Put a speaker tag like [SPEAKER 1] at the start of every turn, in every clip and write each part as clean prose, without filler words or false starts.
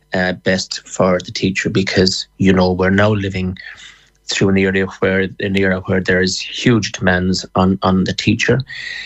[SPEAKER 1] best for the teacher, because we're now living through an era where there is huge demands on the teacher.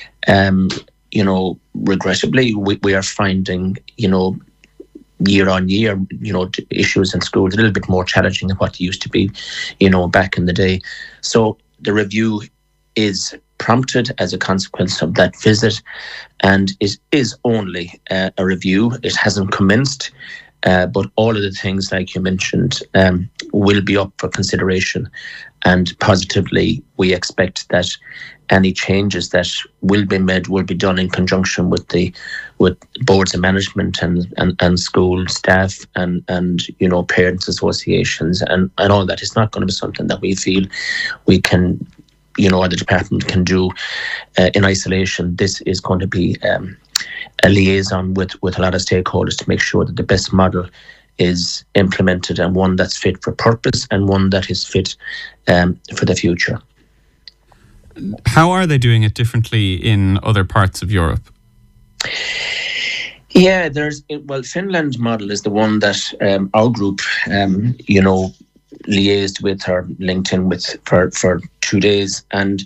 [SPEAKER 1] Regrettably, we are finding year on year, issues in schools a little bit more challenging than what they used to be, back in the day. So the review is prompted as a consequence of that visit, and it is only a review. It hasn't commenced, but all of the things, like you mentioned, will be up for consideration. And positively, we expect that any changes that will be made will be done in conjunction with boards of management and school staff and parents associations and all that. It's not going to be something that we feel we can, or the department can do in isolation. This is going to be a liaison with a lot of stakeholders to make sure that the best model is implemented, and one that's fit for purpose and one that is fit for the future.
[SPEAKER 2] How are they doing it differently in other parts of Europe?
[SPEAKER 1] Yeah, Finland model is the one that our group, liaised with or linked in with for 2 days, and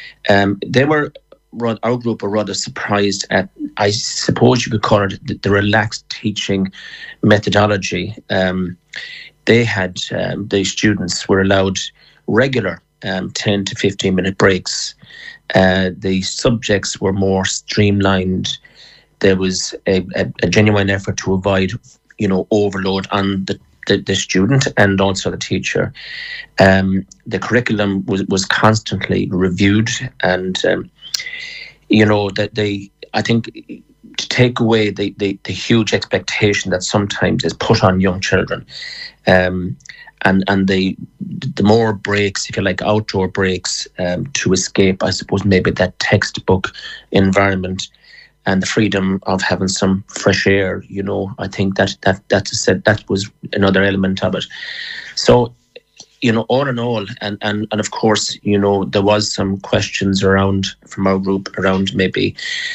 [SPEAKER 1] our group were rather surprised at, I suppose you could call it, the relaxed teaching methodology. They had the students were allowed regular 10 to 15 minute breaks. The subjects were more streamlined. There was a genuine effort to avoid, overload on the student and also the teacher. The curriculum was constantly reviewed, and I think to take away the huge expectation that sometimes is put on young children, and the more breaks, if you like, outdoor breaks, to escape, I suppose, maybe that textbook environment and the freedom of having some fresh air. I think that was another element of it. So, all in all, and of course, there was some questions from our group around maybe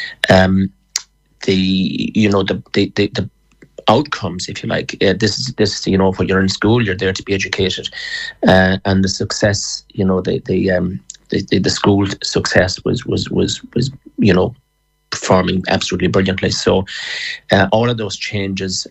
[SPEAKER 1] the outcomes, if you like. This when you're in school, you're there to be educated, and the success, the school success was performing absolutely brilliantly. So all of those changes,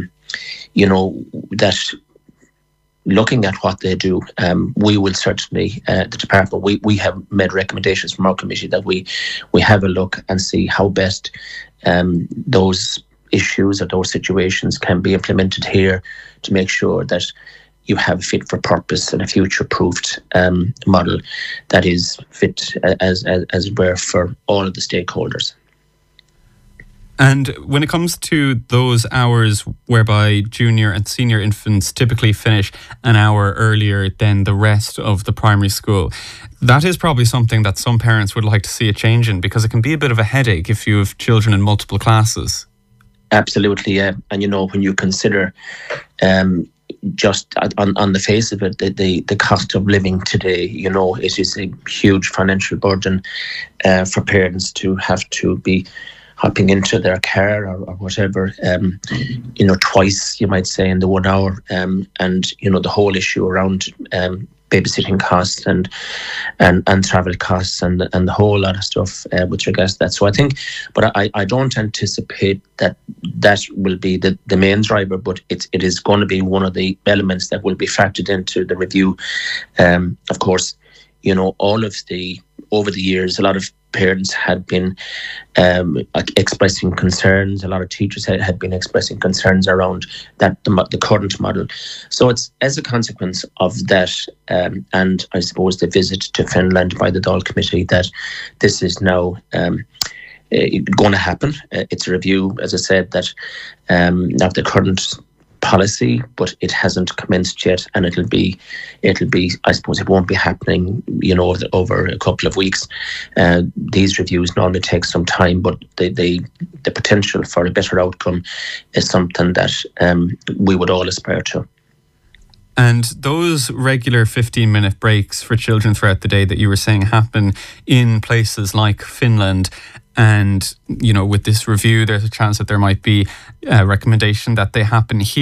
[SPEAKER 1] that looking at what they do, we will certainly, the department, we have made recommendations from our committee that we have a look and see how best those issues or those situations can be implemented here to make sure that you have a fit for purpose and a future-proofed model that is fit as were for all of the stakeholders.
[SPEAKER 2] And when it comes to those hours whereby junior and senior infants typically finish an hour earlier than the rest of the primary school, that is probably something that some parents would like to see a change in, because it can be a bit of a headache if you have children in multiple classes.
[SPEAKER 1] Absolutely, yeah. And when you consider just on the face of it, the cost of living today, it is a huge financial burden for parents to have to be hopping into their car or whatever, twice, you might say, in the 1 hour, and the whole issue around babysitting costs and travel costs and the whole lot of stuff with regards to that. So I think, but I don't anticipate that will be the main driver, but it is going to be one of the elements that will be factored into the review. Of course, over the years, a lot of parents had been expressing concerns. A lot of teachers had been expressing concerns around the current model. So it's as a consequence of that, and I suppose the visit to Finland by the Dáil Committee, that this is now going to happen. It's a review, as I said, that of the current policy, but it hasn't commenced yet, and it'll be. I suppose it won't be happening, over a couple of weeks. These reviews normally take some time, but the potential for a better outcome is something that we would all aspire to.
[SPEAKER 2] And those regular 15-minute breaks for children throughout the day that you were saying happen in places like Finland. And, with this review, there's a chance that there might be a recommendation that they happen here.